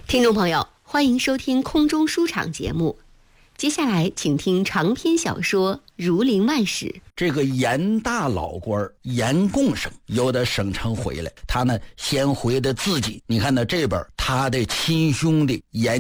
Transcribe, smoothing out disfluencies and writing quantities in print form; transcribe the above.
听众朋友，欢迎收听空中书场节目。接下来请听长篇小说《儒林外史》。 这个严大老官严贡生由得省城回来，他呢先回的自己，你看到这边他的亲兄弟严